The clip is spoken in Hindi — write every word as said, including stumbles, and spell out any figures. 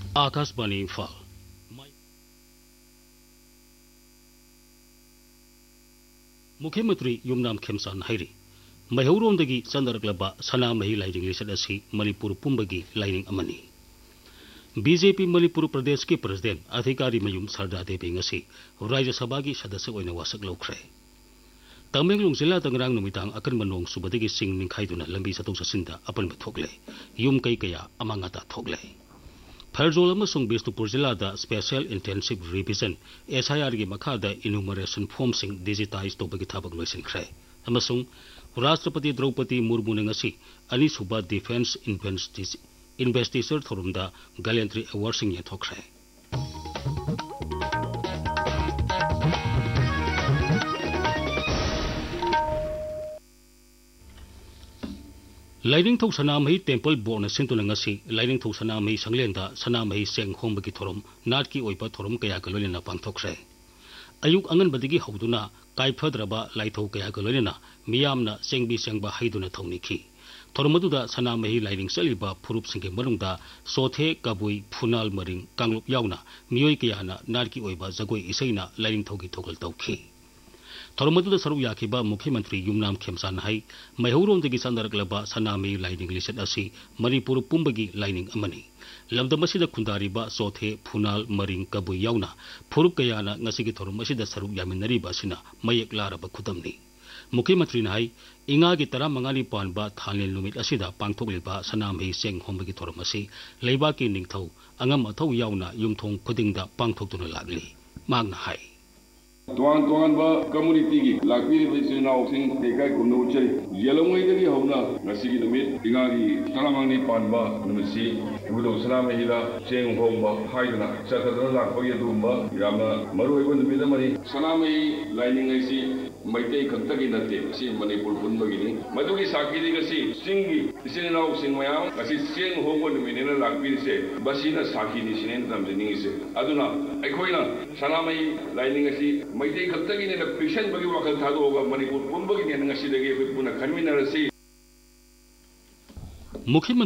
आकाशवाणी इम्फाल मुख्यमंत्री युमनाम खेमसान हाइरी मैहौरोमदगी चंदरकलबा सनामही लाइनिंग लिस्ट असि मणिपुर पुंबगी लाइनिंग अमनी बीजेपी मणिपुर प्रदेश के प्रेसिडेंट अधिकारी मयूम सरदा देवी ngasi राज्य सभा की सदस्य ओइना वासक लौख्रे तमेंगलों जिला तंगरांग नुमितांग अकनबा नोंग सुबदगी सिंग निखाइदुना लंबी चथोक चसिंदा अपनबा थोकले युम कई कया अमांगाता थोकले फरजोल अमसुंग बिष्णुपुर जिला दा स्पेशल इंटेंसिव रिविजन एसआईआर की मखादा इनुमरेशन फॉर्म सिंग डिजिटाइज तौबगी थाबक लोइसिनख्रे अमसुंग राष्ट्रपति द्रौपदी मुर्मू ने ngasi अनिसुबा डिफेंस इन्वेस्टिगर थोरुमदा गैलेंट्री अवार्ड सिंग यथोख्रे लाइनिंग थौ Sanamahi temple board सिंतुना ngasi lining थौ सनामही संगलेंदा सनामही सेंग होमबगी थोरम नाटकी ओइपा थोरम कया गलोलेना पांथोख्रे अयुक अंगनबदगी हौदुना काइफद्रबा लाइथौ कया गलोलेना मियामना सेंगबी सेंगबा हाइदुना थौनिखी थोरमदुदा सनामही लाइनिंग चलिबा फुरुप सिंगे मनुंगदा सोथे कबुई फुनाल मरिंग कांगलुप यावना मियोय कयाना नाटकी ओइबा जगोई इसैना लाइनिंग थौगी थोगल तौखी थोरमदुदा सरुक याखिबा मुख्यमंत्री Yumnam खेमसान high मैहौरोमदगी चंदरकलबा Sanamahi lining list असि मणिपुर पुंबगी लाइनिंग अमनी लमदमसिदा खुंदारिबा सोथे फुनाल मरिंग कबुई यावना फुरुप कयाना ngasi थोरमसिदा सरुक यामिनरिबा असिना मयेक लारबा खुदमनी मुख्यमंत्री नाई इंगा की तरह मंगानी पानबा थालिन नुमित असिदा पांथोकलिबा सनामही सेंग होमबगी थोरम असि लेबा की निंगथौ अंगम अथौ यावना युमथोंग खुदिंगदा पांथोकतुना लागली मांगना हाई तोान तोान बा कम्युनिटी की लाकपीरी बिसिनाव सिंह देखाय कुनु चरी येलोंगैदगी हौना ngasi नुमित इंगा की तरामंगनी पानबा नुमिसि उदो सनामहीदा सेंग होमबा हाइदना चथदना लाकपगी दुंबा यामना मरुइबो नुमित मरि सनामही लाइनिंग ऐसी मैते खक्तगी नते सि मणिपुर पुनबगिनी मदुगी साकीदी गसी सिंगी इसिनाव सिंह मयाम गसी सेंग होमबो नुमिनेना लाकपीरिसे बसिना साकीनी सिनेन तमजनिसे अदुना अखोइना सनामही लाइनिंग ऐसी मैते खक्तगी ने पिशन बगी वखल थादोगा मणिपुर पुनबगिनी ngasi दगे पुना खनमिनरसी मुख्यमंत्री